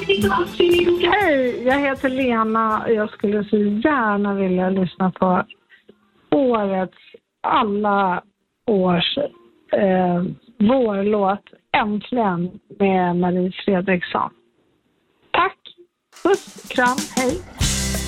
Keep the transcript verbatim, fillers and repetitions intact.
Hej, jag heter Lena och jag skulle så gärna vilja lyssna på årets alla års eh, vårlåt Äntligen med Marie Fredriksson. Tack, puss, kram, hej.